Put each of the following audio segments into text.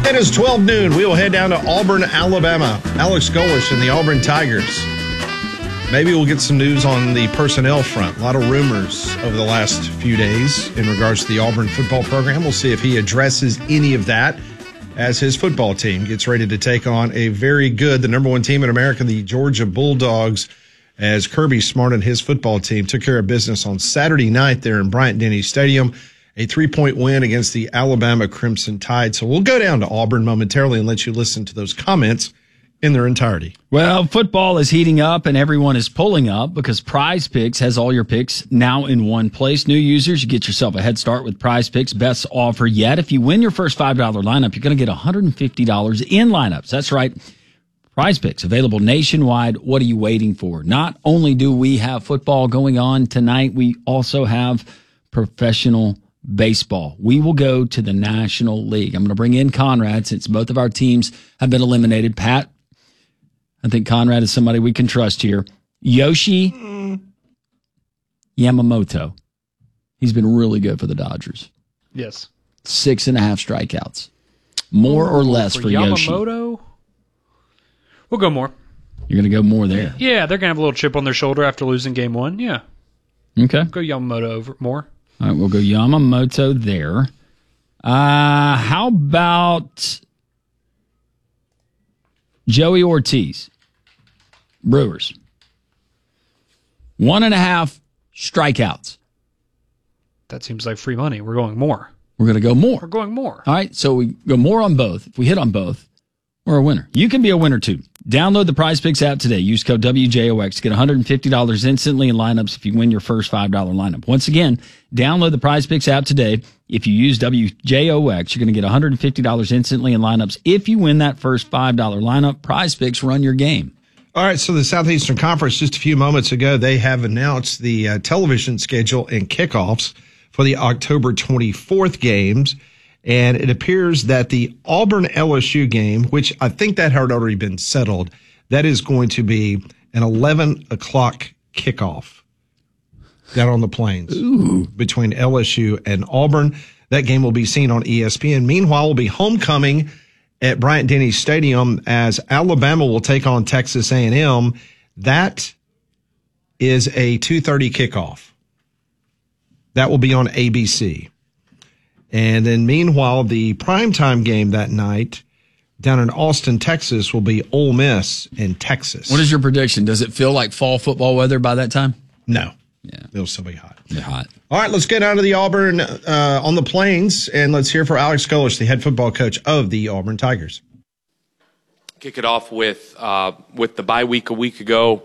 It is 12 noon. We will head down to Auburn, Alabama. Alex Golesh and the Auburn Tigers. Maybe we'll get some news on the personnel front. A lot of rumors over the last few days in regards to the Auburn football program. We'll see if he addresses any of that as his football team gets ready to take on a very good, the number one team in America, the Georgia Bulldogs, as Kirby Smart and his football team took care of business on Saturday night there in Bryant-Denny Stadium. A 3-point win against the Alabama Crimson Tide. So we'll go down to Auburn momentarily and let you listen to those comments in their entirety. Well, football is heating up and everyone is pulling up because Prize Picks has all your picks now in one place. New users, you get yourself a head start with Prize Picks. Best offer yet. If you win your first $5 lineup, you're going to get $150 in lineups. That's right. Prize Picks available nationwide. What are you waiting for? Not only do we have football going on tonight, we also have professional baseball. We will go to the National League. I'm going to bring in Conrad since both of our teams have been eliminated. Pat, I think Conrad is somebody we can trust here. Yoshi Yamamoto. He's been really good for the Dodgers. Yes. 6.5 strikeouts. More or less for Yoshi. Yamamoto? We'll go more. You're going to go more there? Yeah, they're going to have a little chip on their shoulder after losing game one. Yeah. Okay. Go Yamamoto over more. All right, we'll go Yamamoto there. How about Joey Ortiz? Brewers. 1.5 strikeouts. That seems like free money. We're going more. We're going to go more. We're going more. All right, so we go more on both. If we hit on both, we're a winner. You can be a winner, too. Download the Prize Picks app today. Use code WJOX to get $150 instantly in lineups if you win your first $5 lineup. Once again, download the Prize Picks app today. If you use WJOX, you're going to get $150 instantly in lineups if you win that first $5 lineup. Prize Picks, run your game. All right, so the Southeastern Conference, just a few moments ago, they have announced the television schedule and kickoffs for the October 24th games. And it appears that the Auburn-LSU game, which I think that had already been settled, that is going to be an 11 o'clock kickoff down on the Plains between LSU and Auburn. That game will be seen on ESPN. Meanwhile, will be homecoming at Bryant-Denny Stadium as Alabama will take on Texas A&M. That is a 2:30 kickoff. That will be on ABC. And then meanwhile, the primetime game that night down in Austin, Texas will be Ole Miss in Texas. What is your prediction? Does it feel like fall football weather by that time? No. Yeah. It'll still be hot. They're hot. All right, let's get out of the Auburn on the Plains, and let's hear for Alex Golesh, the head football coach of the Auburn Tigers. Kick it off with the bye week a week ago.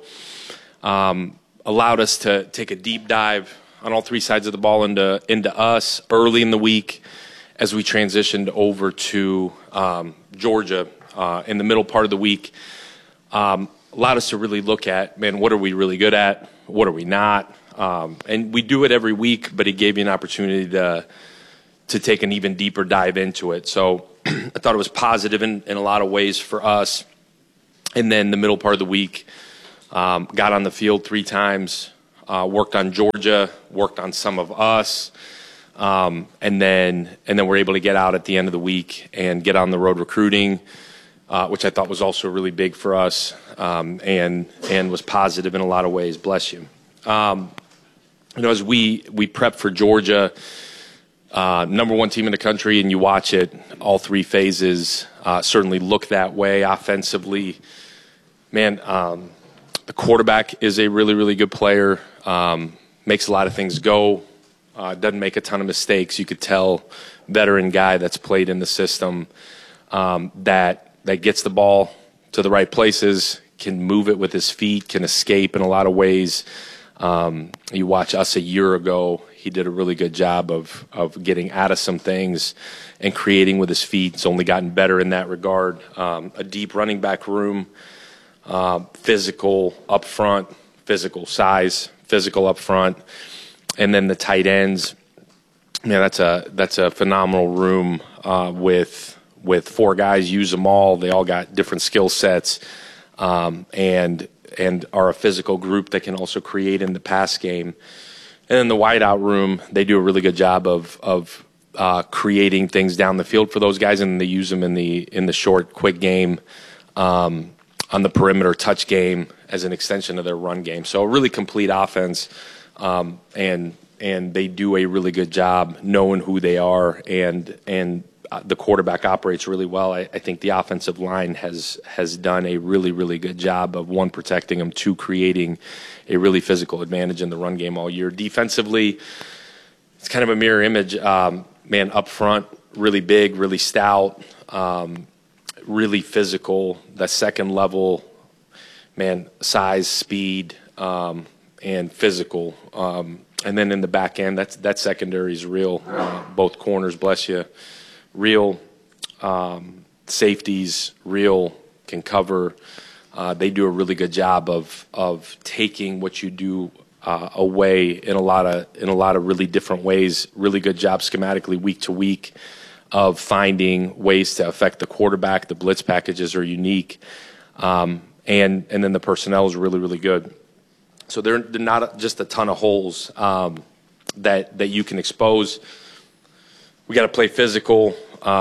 Allowed us to take a deep dive on all three sides of the ball into us early in the week as we transitioned over to Georgia in the middle part of the week. Allowed us to really look at, man, what are we really good at? What are we not? And we do it every week, but it gave you an opportunity to take an even deeper dive into it. So I thought it was positive in a lot of ways for us. And then the middle part of the week, got on the field 3 times, worked on Georgia, worked on some of us, and then we're able to get out at the end of the week and get on the road recruiting, which I thought was also really big for us, and was positive in a lot of ways. Bless you. As we prep for Georgia, number one team in the country, and you watch it, all 3 phases certainly look that way offensively. Man, the quarterback is a really, really good player. Makes a lot of things go. Doesn't make a ton of mistakes. You could tell, veteran guy that's played in the system, that gets the ball to the right places, can move it with his feet, can escape in a lot of ways. You watch us a year ago, he did a really good job of getting out of some things and creating with his feet. He's only gotten better in that regard. A deep running back room, physical up front, physical size, physical up front, and then the tight ends. Man, that's a phenomenal room with 4 guys. Use them all. They all got different skill sets, and are a physical group that can also create in the pass game. And then the wideout room, they do a really good job of creating things down the field for those guys, and they use them in the short, quick game, on the perimeter touch game as an extension of their run game. So a really complete offense, and they do a really good job knowing who they are, and the quarterback operates really well. I think the offensive line has done a really, really good job of, one, protecting them, two, creating a really physical advantage in the run game all year. Defensively, it's kind of a mirror image. Man, up front, really big, really stout, really physical. The second level, man, size, speed, and physical. And then in the back end, that secondary is real. Both corners, bless you, real. Safeties, real, can cover. They do a really good job of taking what you do away in a lot of really different ways. Really good job schematically week to week of finding ways to affect the quarterback. The blitz packages are unique, and then the personnel is really, really good. So they're not just a ton of holes that you can expose. We got to play physical,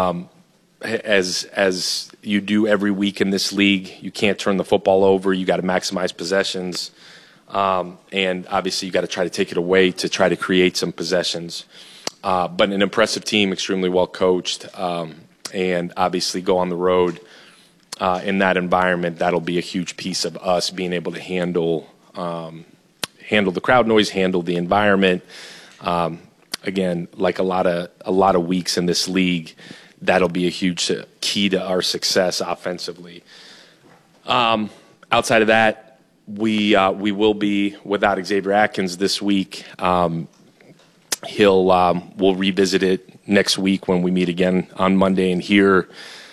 as you do every week in this league. You can't turn the football over. You got to maximize possessions. And obviously you got to try to take it away to try to create some possessions. But an impressive team, extremely well coached, and obviously go on the road in that environment. That'll be a huge piece of us being able to handle the crowd noise, handle the environment. Again, like a lot of weeks in this league, that'll be a huge key to our success offensively. Outside of that, we will be without Xavier Atkins this week. We'll revisit it next week when we meet again on Monday, and here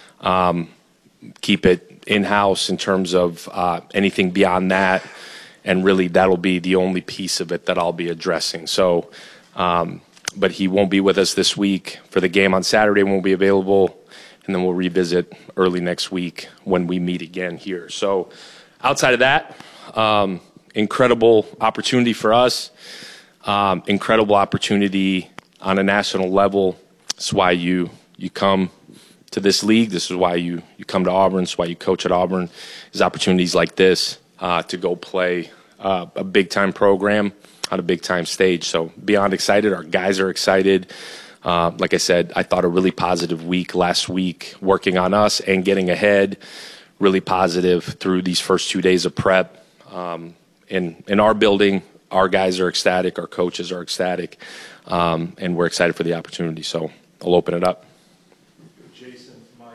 keep it in-house in terms of anything beyond that, and really that'll be the only piece of it that I'll be addressing. So, but he won't be with us this week for the game on Saturday. Won't be available, and then we'll revisit early next week when we meet again here. So, outside of that, incredible opportunity for us, incredible opportunity on a national level. That's why you come to this league. This is why you come to Auburn. This is why you coach at Auburn. There's opportunities like this to go play a big-time program on a big-time stage. So beyond excited. Our guys are excited. Like I said, I thought a really positive week last week working on us and getting ahead. Really positive through these first 2 days of prep. In our building, our guys are ecstatic, our coaches are ecstatic, and we're excited for the opportunity. So I'll open it up. Jason,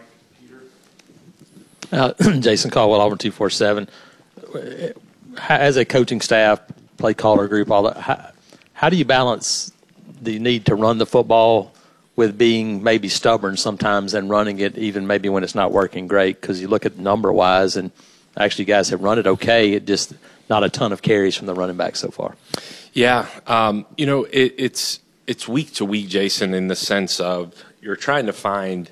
Mike, Peter. Jason Caldwell, Auburn 247. As a coaching staff, play caller group, all that, how do you balance the need to run the football with being maybe stubborn sometimes and running it even maybe when it's not working great? Because you look at number-wise, and actually guys have run it okay. It just not a ton of carries from the running back so far. Yeah, it's week to week, Jason, in the sense of you're trying to find,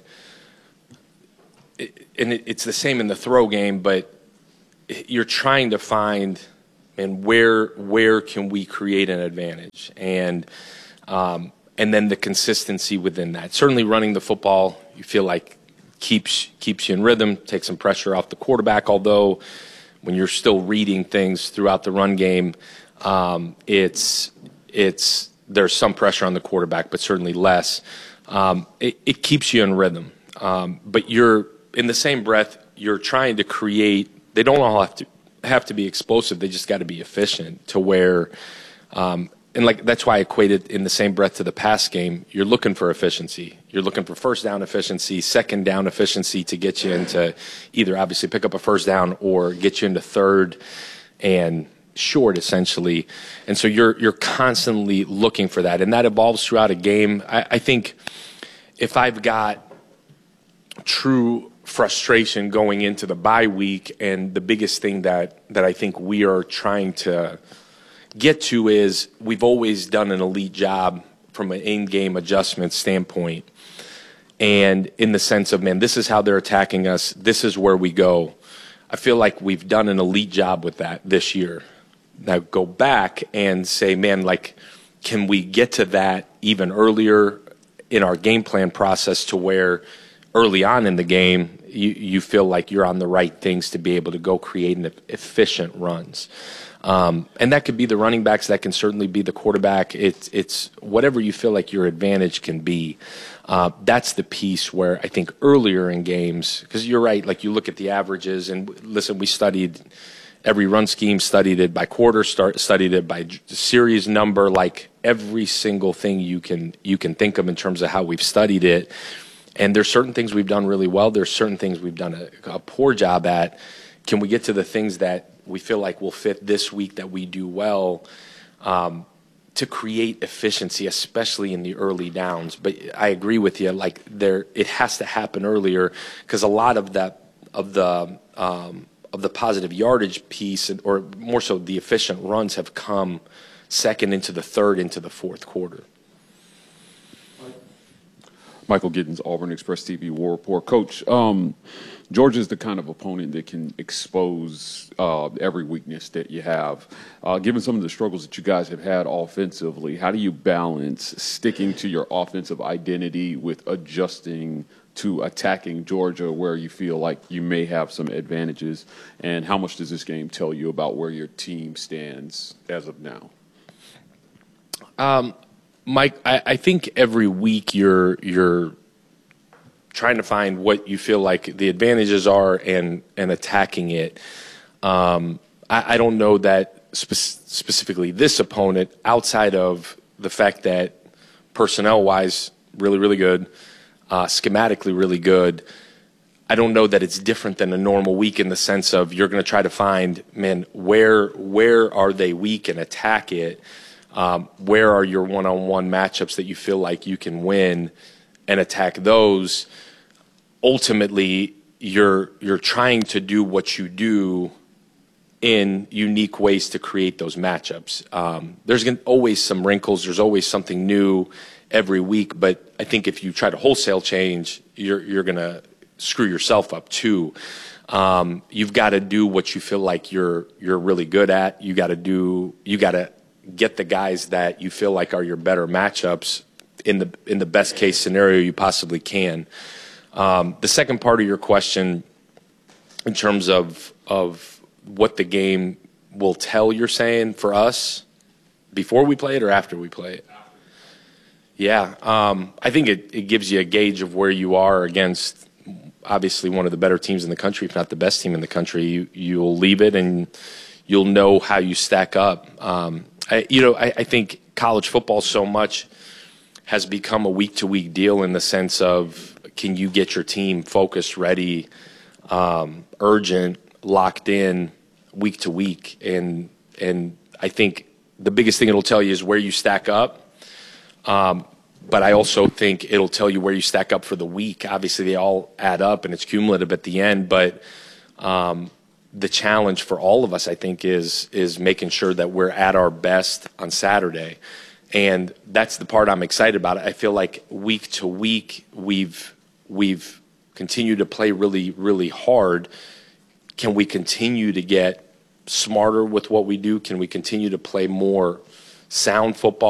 and it's the same in the throw game, but you're trying to find, and where can we create an advantage, and then the consistency within that. Certainly, running the football, you feel like keeps you in rhythm, takes some pressure off the quarterback. Although when you're still reading things throughout the run game, there's some pressure on the quarterback, but certainly less. It keeps you in rhythm, but you're in the same breath you're trying to create. They don't all have to be explosive. They just got to be efficient to where. And like that's why I equated in the same breath to the pass game. You're looking for efficiency. You're looking for first down efficiency, second down efficiency to get you into either obviously pick up a first down or get you into third and short essentially. And so you're constantly looking for that, and that evolves throughout a game. I think if I've got true frustration going into the bye week, and the biggest thing that I think we are trying to get to is we've always done an elite job from an in-game adjustment standpoint, and in the sense of, man, this is how they're attacking us, this is where we go. I feel like we've done an elite job with that this year. Now go back and say, man, like, can we get to that even earlier in our game plan process to where early on in the game, you feel like you're on the right things to be able to go create an efficient runs. And that could be the running backs. That can certainly be the quarterback. It's whatever you feel like your advantage can be. That's the piece where I think earlier in games, because you're right, like you look at the averages and listen, we studied every run scheme, studied it by quarter, studied it by series number, like every single thing you can think of in terms of how we've studied it. And there's certain things we've done really well. There's certain things we've done a poor job at. Can we get to the things that we feel like will fit this week that we do well to create efficiency, especially in the early downs? But I agree with you. Like it has to happen earlier because a lot of the positive yardage piece, or more so the efficient runs, have come second into the third into the fourth quarter. Michael Giddens, Auburn Express TV War Report. Coach, Georgia's the kind of opponent that can expose every weakness that you have. Given some of the struggles that you guys have had offensively, how do you balance sticking to your offensive identity with adjusting to attacking Georgia where you feel like you may have some advantages? And how much does this game tell you about where your team stands as of now? Mike, I think every week you're trying to find what you feel like the advantages are and attacking it. I don't know that specifically this opponent, outside of the fact that personnel-wise, really, really good, schematically really good. I don't know that it's different than a normal week in the sense of you're going to try to find, man, where are they weak and attack it. Where are your one-on-one matchups that you feel like you can win and attack those? Ultimately, you're trying to do what you do in unique ways to create those matchups. There's always some wrinkles. There's always something new every week. But I think if you try to wholesale change, you're going to screw yourself up too. You've got to do what you feel like you're really good at. You got to get the guys that you feel like are your better matchups in the best case scenario you possibly can. The second part of your question, in terms of what the game will tell, you're saying for us before we play it or after we play it? Yeah, I think it gives you a gauge of where you are against obviously one of the better teams in the country, if not the best team in the country. You'll leave it and you'll know how you stack up. I think college football so much has become a week-to-week deal in the sense of, can you get your team focused, ready, urgent, locked in, week to week? And I think the biggest thing it'll tell you is where you stack up. But I also think it'll tell you where you stack up for the week. Obviously, they all add up, and it's cumulative at the end. But the challenge for all of us, I think, is making sure that we're at our best on Saturday. And that's the part I'm excited about. I feel like week to week we've continued to play really, really hard. Can we continue to get smarter with what we do? Can we continue to play more sound football?